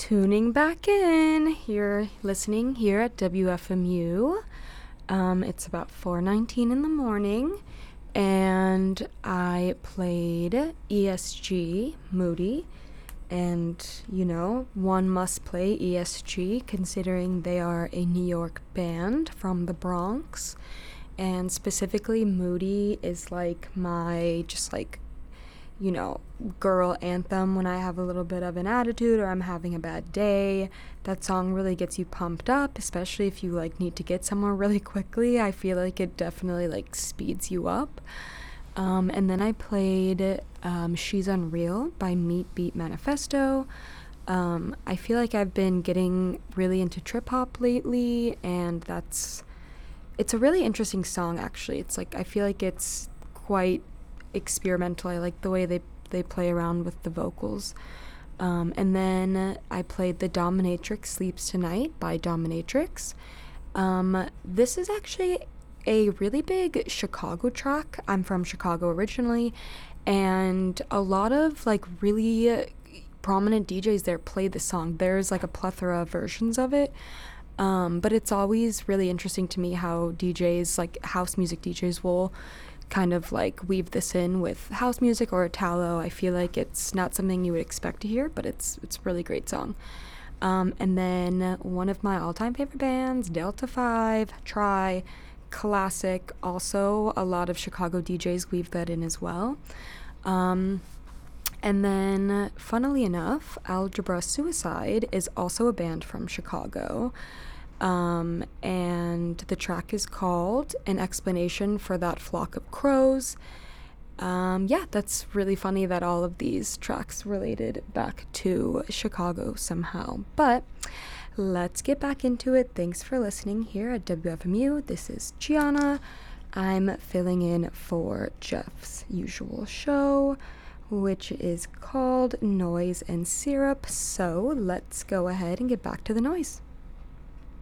Tuning back in. You're listening here at WFMU. It's about 4:19 in the morning, and I played ESG, Moody, and one must play ESG considering they are a New York band from the Bronx, and specifically Moody is like my girl anthem when I have a little bit of an attitude or I'm having a bad day. That song really gets you pumped up, especially if you need to get somewhere really quickly. I feel like it definitely speeds you up. And then I played She's Unreal by Meat Beat Manifesto. I feel like I've been getting really into trip hop lately, and it's a really interesting song actually. I feel like it's quite experimental. I like the way they play around with the vocals. And then I played The Dominatrix Sleeps Tonight by Dominatrix. This is actually a really big Chicago track. I'm from Chicago originally, and a lot of really prominent DJs there play this song. There's a plethora of versions of it. But it's always really interesting to me how DJs, house music DJs, will kind of weave this in with house music or Italo. I feel like it's not something you would expect to hear, but it's a really great song. And then one of my all-time favorite bands, Delta 5, Try, classic. Also, a lot of Chicago DJs weave that in as well. And then, funnily enough, Algebra Suicide is also a band from Chicago. And the track is called An Explanation for That Flock of Crows. That's really funny that all of these tracks related back to Chicago somehow. But let's get back into it. Thanks for listening here at WFMU. This is Gianna. I'm filling in for Jeff's usual show, which is called Noise and Syrup. So let's go ahead and get back to the noise.